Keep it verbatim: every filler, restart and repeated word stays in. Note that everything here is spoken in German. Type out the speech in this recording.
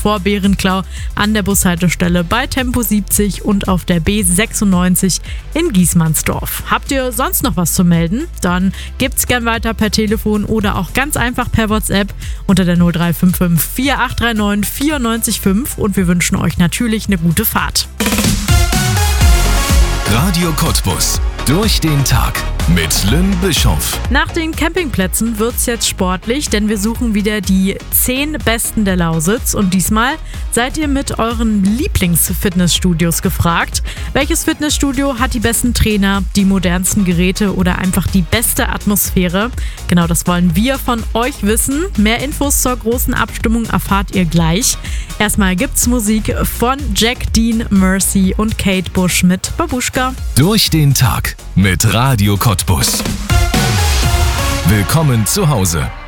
vor Bärenklau an der Bushaltestelle bei Tempo siebzig und auf der B sechsundneunzig in Giesmannsdorf. Habt ihr sonst noch was zu melden? Dann gibt's gern weiter per Telefon oder auch ganz einfach per WhatsApp unter der null drei fünf fünf vier acht drei neun vier neun fünf und wir wünschen euch natürlich eine gute Fahrt. Radio Cottbus. Durch den Tag mit Lynn Bischoff. Nach den Campingplätzen wird's jetzt sportlich, denn wir suchen wieder die zehn Besten der Lausitz und diesmal seid ihr mit euren Lieblingsfitnessstudios gefragt. Welches Fitnessstudio hat die besten Trainer, die modernsten Geräte oder einfach die beste Atmosphäre? Genau, das wollen wir von euch wissen. Mehr Infos zur großen Abstimmung erfahrt ihr gleich. Erstmal gibt's Musik von Jack Dean, Mercy und Kate Bush mit Babuschka. Durch den Tag mit Radio Cottbus. Willkommen zu Hause.